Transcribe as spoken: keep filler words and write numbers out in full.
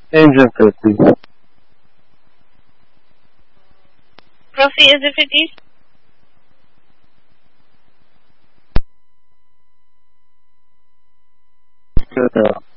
Engine fifty. Proceed as if it is. Good now.